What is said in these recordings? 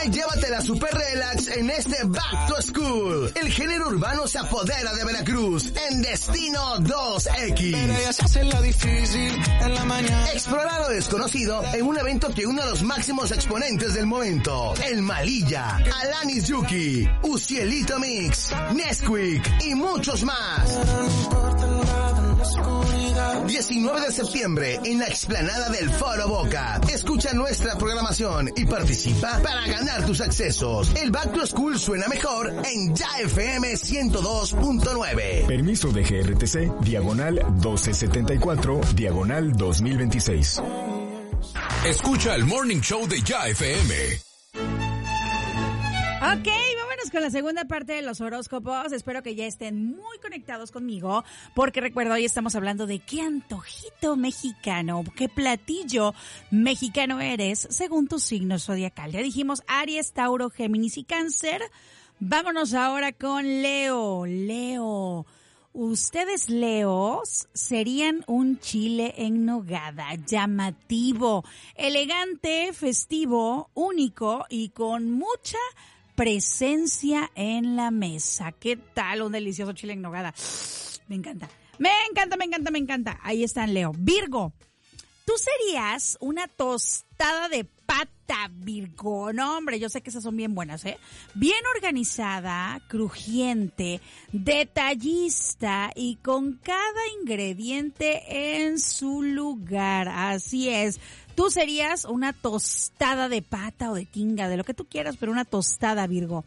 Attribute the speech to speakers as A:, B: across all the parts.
A: y llévatela super relax en este Back to School. El género urbano se apodera de Veracruz en Destino 2X. Explora lo desconocido en un evento que une a los máximos exponentes del momento. El Malilla, Alanis Yuki, Ucielito Mix, Nesquik y muchos más. 19 de septiembre en la explanada del Foro Boca. Escucha nuestra programación y participa para ganar tus accesos. El Back to School suena mejor en Ya FM 102.9.
B: Permiso de GRTC, diagonal 1274, diagonal 2026.
C: Escucha el Morning Show de Ya FM.
D: Ok, vámonos con la segunda parte de los horóscopos. Espero que ya estén muy conectados conmigo, porque recuerdo, hoy estamos hablando de qué antojito mexicano, qué platillo mexicano eres según tu signo zodiacal. Ya dijimos Aries, Tauro, Géminis y Cáncer. Vámonos ahora con Leo. Leo, ustedes Leos serían un chile en nogada, llamativo, elegante, festivo, único y con mucha presencia en la mesa. ¿Qué tal un delicioso chile en nogada? Me encanta. Me encanta, me encanta, me encanta. Ahí están, Leo. Virgo, tú serías una tostada de pata, Virgo. No, hombre, yo sé que esas son bien buenas, ¿eh? Bien organizada, crujiente, detallista y con cada ingrediente en su lugar. Así es. Tú serías una tostada de pata o de tinga, de lo que tú quieras, pero una tostada, Virgo.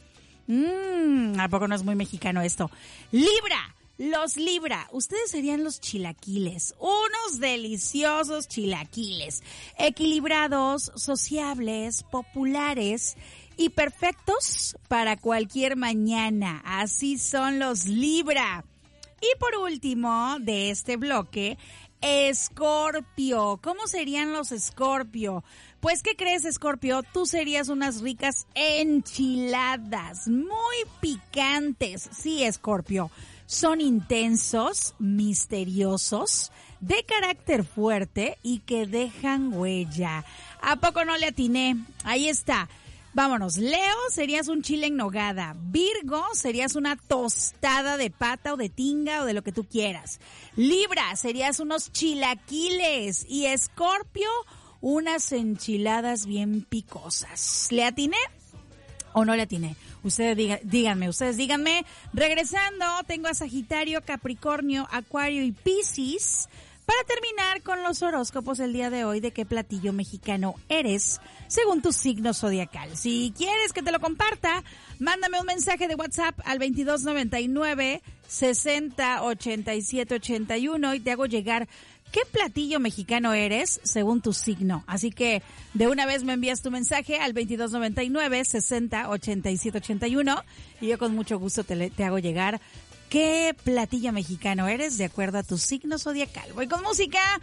D: ¿A poco no es muy mexicano esto? Libra. Los Libra, ustedes serían los chilaquiles, unos deliciosos chilaquiles, equilibrados, sociables, populares y perfectos para cualquier mañana. Así son los Libra. Y por último, de este bloque, Escorpio. ¿Cómo serían los Escorpio? Pues, ¿qué crees, Escorpio? Tú serías unas ricas enchiladas, muy picantes. Sí, Escorpio. Son intensos, misteriosos, de carácter fuerte y que dejan huella. ¿A poco no le atiné? Ahí está. Vámonos. Leo, serías un chile en nogada. Virgo, serías una tostada de pata o de tinga o de lo que tú quieras. Libra, serías unos chilaquiles. Y Escorpio, unas enchiladas bien picosas. ¿Le atiné o no le atiné? Ustedes díganme. Regresando, tengo a Sagitario, Capricornio, Acuario y Piscis para terminar con los horóscopos el día de hoy de qué platillo mexicano eres según tu signo zodiacal. Si quieres que te lo comparta, mándame un mensaje de WhatsApp al 2299 60 87 81 y te hago llegar qué platillo mexicano eres según tu signo. Así que de una vez me envías tu mensaje al 2299 60 87 81 y yo con mucho gusto te hago llegar qué platillo mexicano eres de acuerdo a tu signo zodiacal. Voy con música.